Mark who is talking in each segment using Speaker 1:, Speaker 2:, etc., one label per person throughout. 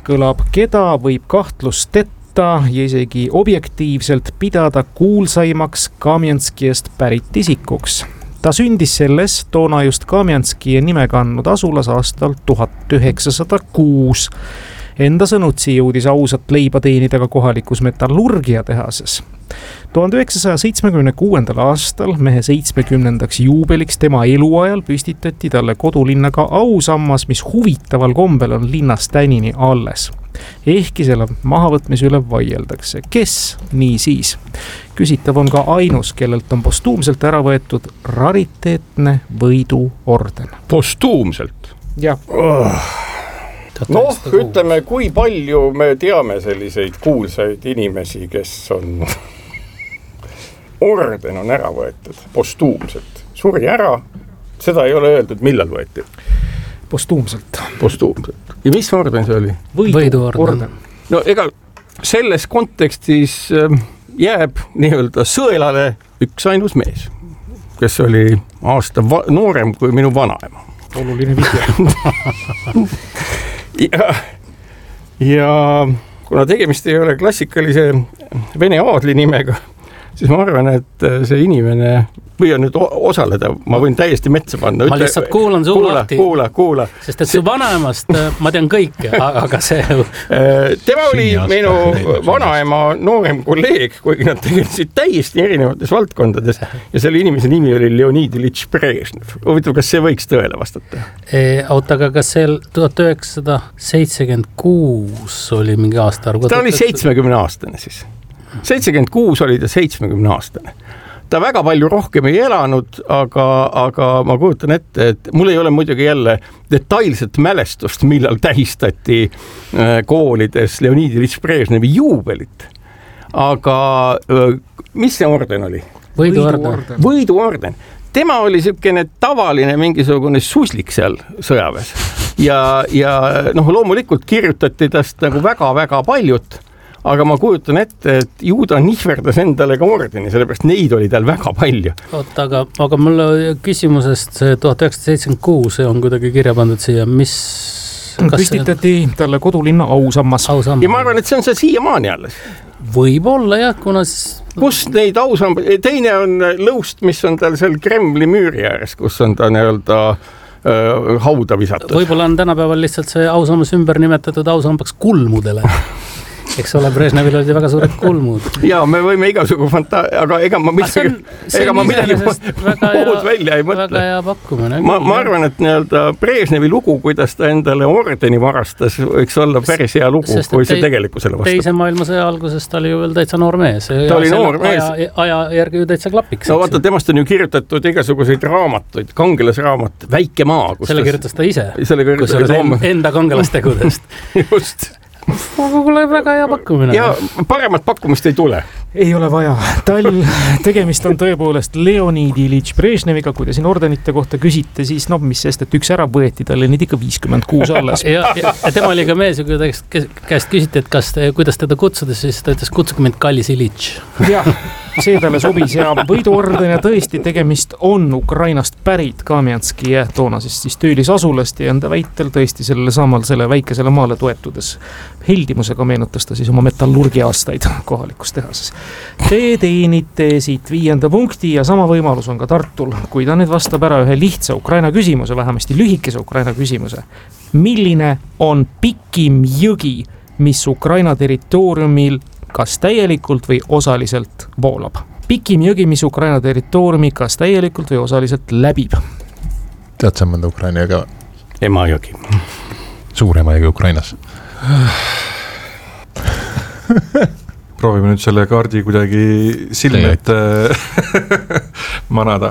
Speaker 1: kõlab, keda võib kahtlusteta ja isegi objektiivselt pidada kuulsaimaks Kamjanskijast pärit isikuks. Ta sündis selles toona just Kamjanskije nime kandnud asulas aastal 1906. Enda sõnutsi jõudis ausat leiba teenida ka kohalikus metallurgiatehases. 1976. aastal mehe 70. juubeliks tema eluajal püstitati talle kodulinnaga ausammas, mis huvitaval kombel on linnast tänini alles. Ehkki selle mahavõtmise üle vaieldakse. Kes nii siis? Küsitav on ka ainus, kellelt on postuumselt ära võetud rariteetne võiduorden.
Speaker 2: Postuumselt?
Speaker 1: Jah.
Speaker 2: Ütleme, kui palju me teame selliseid kuulsaid inimesi, kes on orden on ära võetud postuumselt. Suri ära, seda ei ole öeldud, millal võeti.
Speaker 1: Postuumselt.
Speaker 2: Ja mis orden see oli?
Speaker 1: Võiduorden.
Speaker 2: No ega selles kontekstis jääb nii-öelda sõelale üks ainus mees, kes oli aasta noorem kui minu vanaema.
Speaker 1: Oluline video.
Speaker 2: ja kuna tegemist ei ole klassikalise vene aadli nimega, siis ma arvan, et see inimene püüan nüüd osaleda, ma võin täiesti metsa panna.
Speaker 3: Ma lihtsalt kuulan suu lahti.
Speaker 2: Kuula.
Speaker 3: Sest et su vanaemast ma tean kõike, aga see...
Speaker 2: Tema oli minu vanaema noorem kolleeg, kuigi nad tegelesid täiesti erinevates valdkondades ja selle inimese nimi oli Leonid Ilich Brežnev. Huvitav, kas see võiks tõele vastata?
Speaker 3: Aga kas see 1976 oli mingi aasta?
Speaker 2: Ta oli 70-aastane siis. 76 oli ta 70-aastane. Ta väga palju rohkem ei elanud, aga ma kujutan ette, et mul ei ole muidugi jälle detailset mälestust, millal tähistati koolides Leonid Ilich Brežnevi juubelit. Aga mis see orden oli? Võiduorden. Tema oli selline tavaline mingisugune suslik seal sõjaväes. Ja loomulikult kirjutati tast nagu väga-väga paljut. Aga ma kujutan ette, et ju ta nihverdas endale ka ordeni, sellepärast neid oli tal väga palju.
Speaker 3: Aga mul küsimusest see 1976 on kuidagi kirja pandud siia, mis...
Speaker 1: Püstitati talle kodulinna ausammas.
Speaker 2: Ja ma arvan, et see on see siiamaani alles.
Speaker 3: Võib-olla jah, kuna...
Speaker 2: Kus neid ausammas... Teine on lõust, mis on tal seal Kremli müüri ääres, kus on ta nii-öelda hauda visatud.
Speaker 3: Võib-olla on tänapäeval lihtsalt see ausammas ümber nimetatud ausambaks kulmudele. Eks ole, Brežnevil oli väga suured kulmud.
Speaker 2: Ja me võime igasugu aga ega ma midagi muud välja ei mõtle.
Speaker 3: Väga hea pakkumine.
Speaker 2: Ma arvan, et nii-öelda Brežnevi lugu, kuidas ta endale ordeni varastas, võiks olla päris hea lugu, kui see tegelikkusele vastab.
Speaker 3: Teise maailmasõja alguses ta oli ju veel täitsa noor mees.
Speaker 2: Ta oli noor mees.
Speaker 3: Aja järgi ju täitsa klapiks.
Speaker 2: No vaata, temast on ju kirjutatud igasuguseid raamatuid, kangelasraamat, Väike maa.
Speaker 3: Selle kirjutas ta ise.
Speaker 2: Kus
Speaker 3: enda kangelastegudest.
Speaker 2: Just.
Speaker 3: Aga kuule väga hea pakkumine.
Speaker 2: Ja paremat pakkumist ei tule.
Speaker 1: Ei ole vaja. Tegemist on tõepoolest Leonid Ilich Brežneviga. Kui te siin ordenite kohta küsite, siis mis sest, et üks ära võeti, tal oli nüüd ikka 56 alles.
Speaker 3: ja tema oli ka mees, kui käest küsiti, et kuidas teda kutsudes, siis ta ütles, kutsuge mind Kallis Ilich.
Speaker 1: Jah, see talle sobis ja võiduorden ja tõesti tegemist on Ukrainast pärit Kamjanskije toonasest töölisasulast ja enda väitel tõesti selle väikesele maale toetudes heldimusega meenutas ta siis oma metallurgia aastaid kohalikus tehases. Te teenite siit 5. punkti ja sama võimalus on ka Tartul, kui ta nüüd vastab ära ühe lihtsa Ukraina küsimuse, vähemasti lühikese Ukraina küsimuse. Milline on pikim jõgi, mis Ukraina territooriumil kas täielikult või osaliselt voolab? Pikim jõgi, mis Ukraina territooriumi kas täielikult või osaliselt läbib?
Speaker 4: Tead sa mõnda Ukraina jõge?
Speaker 2: Emajõgi.
Speaker 4: Suur Emajõgi Ukrainas.
Speaker 5: Proovime nüüd selle kaardi kuidagi silme ette manada.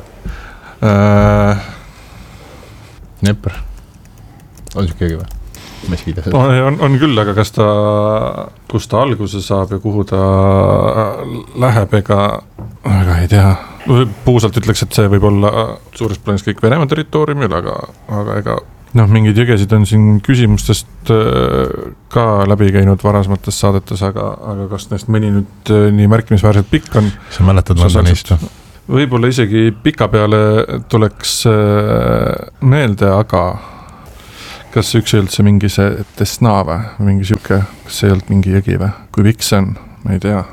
Speaker 4: Dnepr. On siukegi või?
Speaker 5: On küll, aga kus ta alguse saab ja kuhu ta läheb, ega ei tea. Puusalt ütleks, et see võib olla suures plaanis kõik Venemaa territooriumil, aga ega mingid jõgesid on siin küsimustest ka läbi käinud varasmates saadetes, aga kas neist mõni nüüd nii märkimisväärselt pikk on?
Speaker 4: Sa mäletad mõnda neist?
Speaker 5: Võib-olla isegi pika peale tuleks meelde, aga kas üks ei olnud see mingi see Desna või mingi siuke, kas see ei olnud mingi jõgi või? Kui pikk see on? Ma ei tea.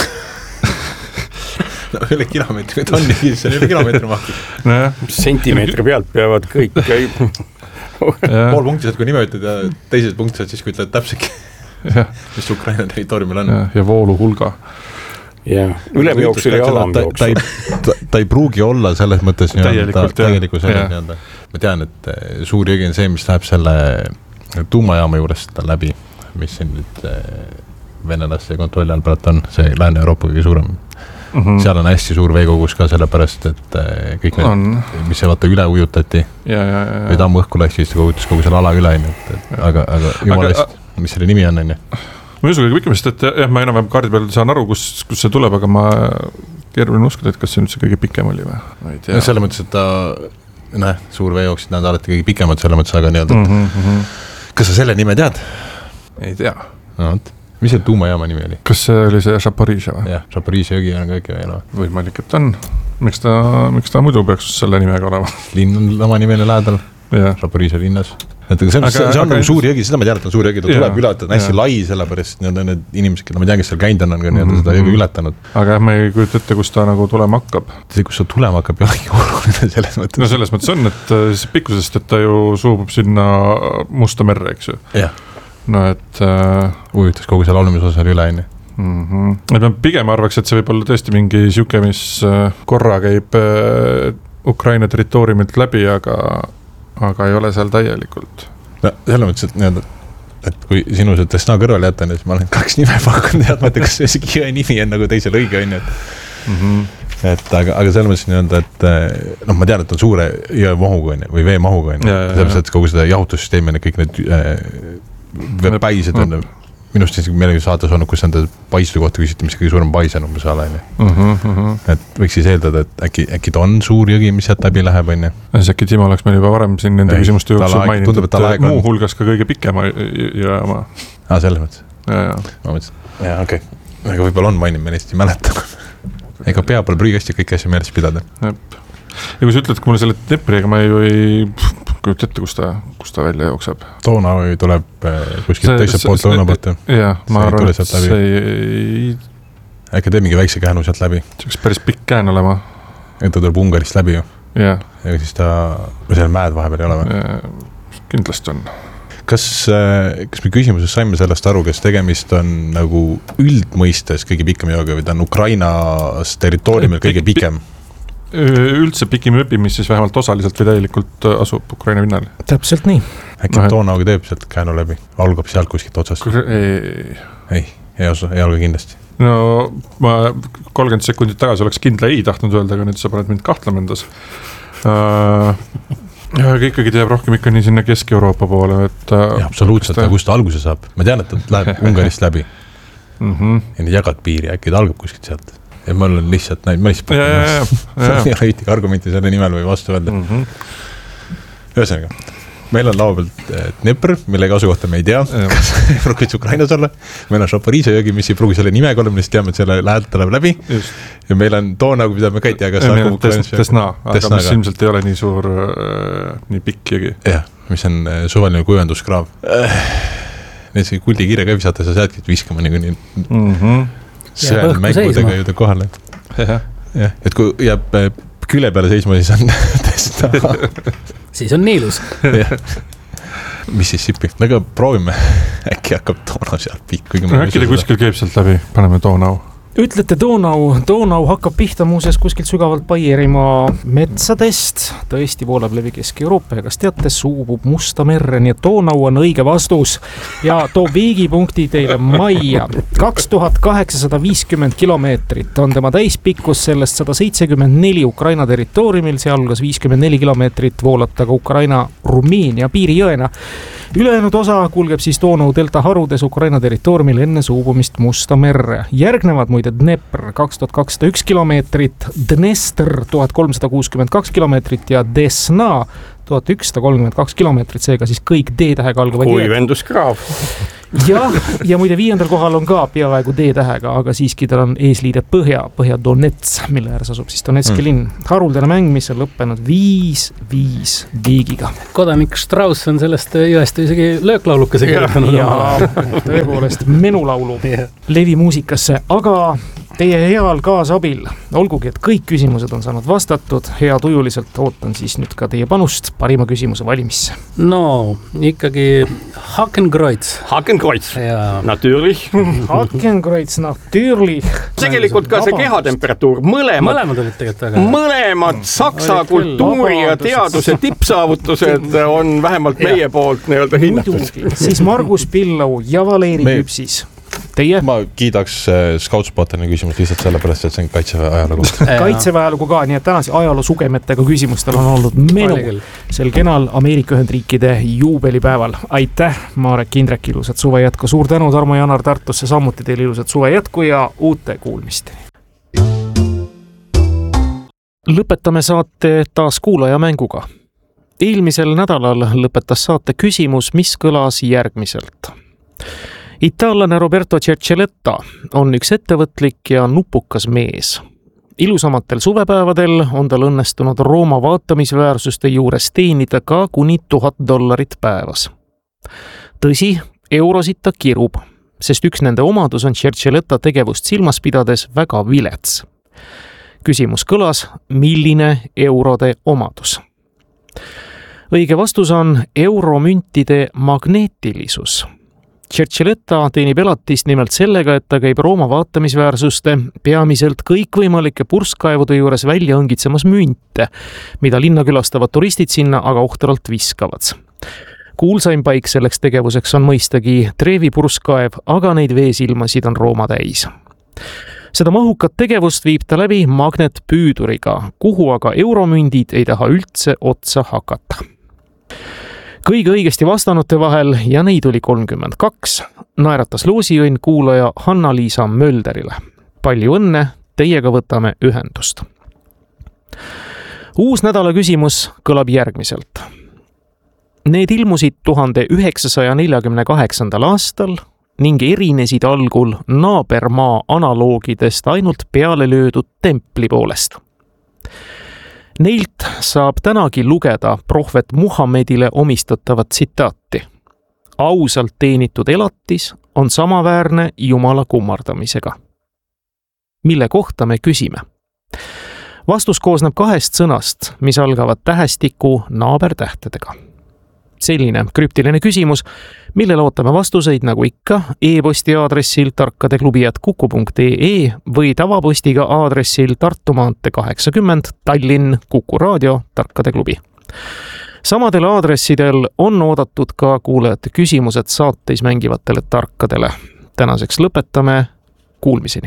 Speaker 4: No üle kilomeetri, kui tonni, siis on üle kilomeetri mahti.
Speaker 2: Sentimeetri pealt peavad kõik
Speaker 4: pool punkti saad, kui nime ütled ja teised punkti saad siis, kui ütled täpselt, mis Ukraina territooriumil on.
Speaker 5: Ja voolu hulga.
Speaker 2: Ja ülemjooksul ja alamjooksul.
Speaker 4: Ta ei pruugi olla selles mõttes
Speaker 5: täielikult
Speaker 4: nii-öelda. Ma tean, et suur jõgi on see, mis läheb selle tuumajaama juurest läbi, mis siin nüüd venelaste kontrolli all praegu on, see Lääne-Euroopa kõige suurem. Seal on hästi suur veekogus ka sellepärast, et kõik need, mis see vaata üle ujutati või tammu õhku läks, siis ta kogutas kogu selle ala üle, aga jumalast, mis selle nimi on.
Speaker 5: Ma ei usu kõige pikemast, et jah, ma enam-vähem kaardi peal saan aru, kus see tuleb, aga ma keeruline uskuda, et kas see üldse kõige pikem oli või? Ma ei tea.
Speaker 4: Selle mõttes, et ta suur veejooksid, nad alati kõige pikemad selle mõttes, aga nii-öelda, kas sa selle nime tead?
Speaker 5: Ei tea.
Speaker 4: No, mis see tuumajaama nimi oli?
Speaker 5: Kas see oli see Šaporiža või?
Speaker 4: Jah, Šaporiža jõgi on kõik veel.
Speaker 5: Võimalik, et on. Miks ta muidu peaks selle nimega olema?
Speaker 4: Linn on oma nimene lähedal, Šaporiža linnas. See on nagu suur jõgi, seda ma tean, et on suur jõgi, ta tuleb ületada, on hästi lai, sellepärast need inimesed, keda ma tean, kes seal käinud on ka seda jõgi ületanud.
Speaker 5: Aga ma ei kujuta ette, kus ta nagu tulema hakkab.
Speaker 4: See, kus ta tulema hakkab, ei olegi oluline selles mõttes.
Speaker 5: No selles mõttes on, et pikkusest, et ta ju suubub sinna Musta merre, eks ju.
Speaker 4: Jah.
Speaker 5: No et
Speaker 4: ujutas kogu selle alumisosal üle, enne.
Speaker 5: Et ma pigem arvaks, et see võib olla tõesti mingi siuke, mis korra käib Ukraina territooriumilt läbi, aga ei ole seal täielikult.
Speaker 4: No selle mõttes, et nii-öelda, et kui sinu see Desna kõrval jätan, siis ma olen 2 nime pakkunud teadmata, kas see jõe nimi on nagu teisel õige on. Et aga selle mõttes nii-öelda, et ma tean, et on suure jõe mahuga või vee mahuga on. Sellepärast, et kogu seda jahutussüsteemi on kõik need päised on. Minust on meelegi saates olnud, kus on paislu kohta küsiti, mis kõige suurem pais on umbes ala. Et võiks siis eeldada, et äkki ta on suur jõgi, mis sealt läbi läheb.
Speaker 5: Äkki Timo oleks meil juba varem siin nende küsimuste jooksul maininud, et muu hulgas ka kõige pikema jõema.
Speaker 4: Selles mõttes? Ma mõtlesin, okei. Aga võib-olla on maininud, me neist ei mäleta. Ega pea pole prügasti kõik asja meeles pidada.
Speaker 5: Ja kui sa ütled, kui mulle selle Dnepriga, ma ju ei kujuta ette, kus ta välja jookseb.
Speaker 4: Toona tuleb kuskilt teiselt poolt lõuna poolt.
Speaker 5: Jah, ma arvan, et see ei...
Speaker 4: Äkki teeb mingi väikse käänu sealt läbi.
Speaker 5: See võiks päris pikk kään olema.
Speaker 4: Et ta tuleb Ungarist läbi ju.
Speaker 5: Ja
Speaker 4: siis ta... Või seal mäed vahepeal ei ole või?
Speaker 5: Kindlasti on.
Speaker 4: Kas me küsimuses saime sellest aru, kes tegemist on nagu üldmõistes kõige pikem jõega või ta on Ukrainas territooriumil kõige pikem?
Speaker 5: Üldse pikim öpi, mis siis vähemalt osaliselt või täielikult asub Ukraina pinnal.
Speaker 1: Täpselt nii.
Speaker 4: Äkki Donauga teeb sealt käänu läbi, algab sealt kuskilt otsast? Ei alga kindlasti.
Speaker 5: No ma 30 sekundit tagasi oleks kindla ei tahtnud öelda, aga nüüd sa paned mind kahtlema endas. Aga ikkagi teeb rohkem ikka nii sinna Kesk-Euroopa poole.
Speaker 4: Absoluutselt, aga kust ta alguse saab? Ma tean, et ta läheb Ungarist läbi. Ja need jagad piiri, äkki ta algab kuskilt sealt. Ja ma olen lihtsalt näinud, ma lihtsalt ei ole ühtegi argumenti selle nimel või vastu öelda. Ühesõnaga, meil on laua pealt Dnepr, millega asukohta me ei tea, kas pruugis Ukrainas olla. Meil on Šaporiža jõgi, mis ei pruugi selle nimega olla, millest teame, et selle lähedalt läheb läbi. Ja meil on Donau, mida me ka ei tea, kas
Speaker 5: meil on Desna, aga mis ilmselt ei ole nii suur, nii pikk jõgi.
Speaker 4: Jah, mis on suvaline kujenduskraav. Need kuldi kiire ka visata, sa saadki viskama nii see on mängudega jõuda kohale. Et kui jääb küle peale seisma, siis on Desna.
Speaker 3: Siis on niilus.
Speaker 4: Mis siis sipi? Aga proovime, äkki hakkab Donau sealt pikk.
Speaker 5: Äkki ta kuskil keeb sealt läbi, paneme Donau.
Speaker 1: Ütlete Donau hakkab pihta muuses kuskilt sügavalt Baierimaa metsadest, tõesti voolab läbi Kesk-Euroopa ja kas teate, suubub Musta merre, nii et Donau on õige vastus ja toob viigipunkti teile majja. 2850 kilomeetrit on tema täispikkus, sellest 174 Ukraina territooriumil, sealhulgas 54 kilomeetrit voolab ta ka Ukraina-Rumeenia piirijõena. Ülejäänud osa kulgeb siis Donau delta harudes Ukraina territooriumil enne suubumist Musta merre. Järgnevad muide Dnepr 2201 kilomeetrit, Dnestr 1362 kilomeetrit ja Desna 1132 kilomeetrit, seega siis kõik D-tähega algavad
Speaker 2: kuivenduskraav.
Speaker 1: ja muide 5. kohal on ka peaaegu D-tähega, aga siiski tal on eesliide Põhja-Donets, mille ääres asub siis Donetski linn. Haruldane mäng, mis on lõppenud 5-5 viigiga.
Speaker 3: Kodanik Strauss on sellest jõest isegi lööklaulukese kirjutanud.
Speaker 1: Ja tõepoolest menulaulu levi muusikasse, aga teie heal kaasabil, olgugi, et kõik küsimused on saanud vastatud, hea tujuliselt ootan siis nüüd ka teie panust parima küsimuse valimisse.
Speaker 3: No, ikkagi Hakenkreuz.
Speaker 2: Hakenkreuz, natürlich.
Speaker 1: Hakenkreuz, natürlich.
Speaker 2: Tegelikult ka see kehatemperatuur, mõlemad
Speaker 3: olid tegelikult väga.
Speaker 2: Mõlemad saksa kultuuri ja teaduse tippsaavutused on vähemalt meie poolt nii-öelda hinnatud.
Speaker 1: Siis Margus Pillau ja Valeri Küpsis. Teie?
Speaker 4: Ma kiidaks Scoutspotini küsimus lihtsalt sellepärast, et see on Kaitseväe ajalugu.
Speaker 1: Kaitseväe ajalugu ka, nii et tänase ajaloo sugemetega küsimustel on olnud menu sel kenal Ameerika Ühendriikide juubelipäeval. Aitäh, Marek Indrek, ilusat suve jätku. Suur tänu, Tarmo Janar Tartusse, samuti teile ilusat suve jätku ja uute kuulmisteni. Lõpetame saate taas kuulaja mänguga. Eelmisel nädalal lõpetas saate küsimus, mis kõlas järgmiselt. Itaallane Roberto Cercelletta on üks ettevõtlik ja nupukas mees. Ilusamatel suvepäevadel on tal õnnestunud Rooma vaatamisväärsuste juures teenida ka kuni $1000 päevas. Tõsi, eurosid ta kirub, sest üks nende omadus on Cercelletta tegevust silmas pidades väga vilets. Küsimus kõlas, milline eurode omadus? Õige vastus on euromüntide magneetilisus. Cercelletta teenib elatist nimelt sellega, et ta käib Rooma vaatamisväärsuste peamiselt kõikvõimalike purskkaevude juures välja õngitsemas münte, mida linna külastavad turistid sinna aga ohtralt viskavad. Kuulsaim paik selleks tegevuseks on mõistagi Trevi purskkaev, aga neid veesilmasid on Rooma täis. Seda mahukat tegevust viib ta läbi magnetpüüduriga, kuhu aga euromündid ei taha üldse otsa hakata. Kõige õigesti vastanute vahel, ja neid oli 32, naeratas loosiõnn kuulaja Hanna-Liisa Mölderile. Palju õnne, teiega võtame ühendust. Uus nädala küsimus kõlab järgmiselt. Need ilmusid 1948. aastal ning erinesid algul naabermaa analoogidest ainult peale löödud templi poolest. Neilt saab tänagi lugeda prohvet Muhammedile omistatavat tsitaati. Ausalt teenitud elatis on samaväärne Jumala kummardamisega. Mille kohta me küsime? Vastus koosneb 2 sõnast, mis algavad tähestiku naabertähtedega. Selline krüptiline küsimus, millele ootame vastuseid nagu ikka e-posti aadressil tarkadeklubi@kuku.ee või tavapostiga aadressil Tartu maantee 80 Tallinn Kuku Raadio Tarkade Klubi. Samadel aadressidel on oodatud ka kuulajate küsimused saateis mängivatele tarkadele. Tänaseks lõpetame, kuulmiseni.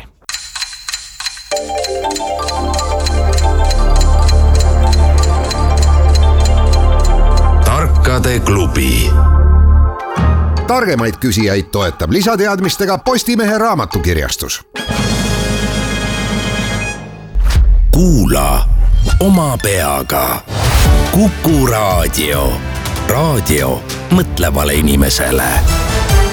Speaker 6: Tarkade klubi. Targemaid küsijaid toetab lisateadmistega Postimehe raamatukirjastus. Kuula oma peaga. Kuku Raadio. Raadio mõtlevale inimesele.